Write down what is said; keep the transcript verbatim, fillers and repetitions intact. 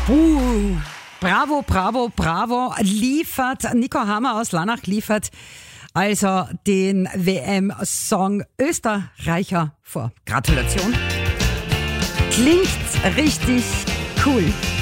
Uh, bravo, bravo, bravo. Liefert, Nico Hammer aus Lanach liefert also den W M-Song Österreicher vor. Gratulation. Klingt richtig cool.